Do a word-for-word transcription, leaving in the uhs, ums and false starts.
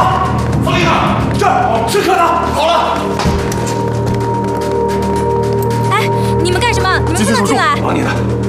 好，方丽呢？这儿，吃客呢？好了。 哎，你们干什么？你们不能进来！ 忙你的。